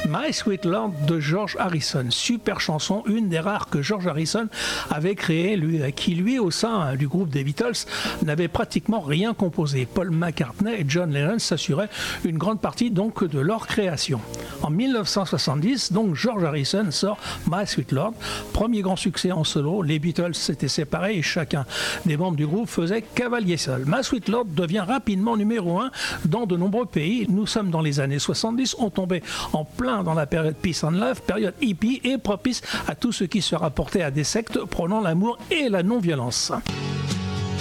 My Sweet Lord de George Harrison. Super chanson, une des rares que George Harrison avait créée, qui lui, au sein du groupe des Beatles, n'avait pratiquement rien composé. Paul McCartney et John Lennon s'assuraient une grande partie donc de leur création. En 1970, donc George Harrison sort My Sweet Lord, premier grand succès en solo. Les Beatles s'étaient séparés et chacun des membres du groupe faisait cavalier seul. My Sweet Lord devient rapidement numéro 1 dans de nombreux pays. Nous sommes dans les années 70, on tombait en plein dans la période Peace and Love, période hippie et propice à tout ce qui se rapportait à des sectes prônant l'amour et la non-violence.